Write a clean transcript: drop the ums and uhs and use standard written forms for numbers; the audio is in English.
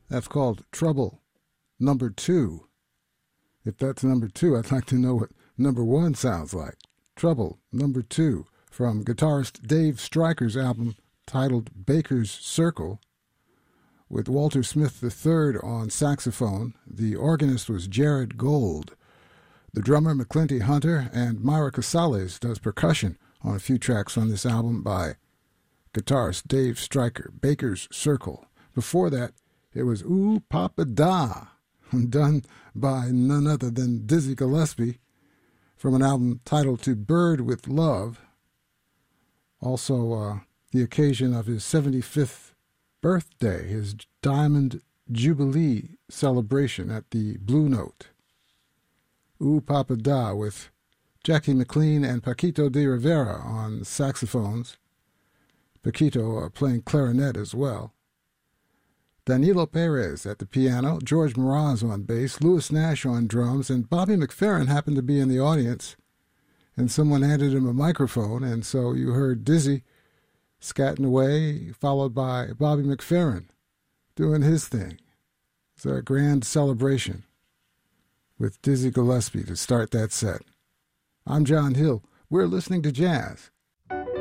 That's called Trouble Number 2. If that's number 2, I'd like to know what number 1 sounds like. Trouble Number 2 from guitarist Dave Stryker's album titled Baker's Circle, with Walter Smith III on saxophone. The organist was Jared Gold. The drummer, McClinty Hunter, and Myra Casales does percussion on a few tracks on this album by guitarist Dave Stryker, Baker's Circle. Before that, it was Ooh Papa Da, done by none other than Dizzy Gillespie from an album titled To Bird with Love. Also, the occasion of his 75th birthday, his Diamond Jubilee celebration at the Blue Note. Ooh Papa Da with Jackie McLean and Paquito de Rivera on saxophones. Paquito playing clarinet as well. Danilo Perez at the piano, George Mraz on bass, Louis Nash on drums, and Bobby McFerrin happened to be in the audience, and someone handed him a microphone, and so you heard Dizzy scatting away, followed by Bobby McFerrin doing his thing. It's a grand celebration with Dizzy Gillespie to start that set. I'm John Hill. We're listening to jazz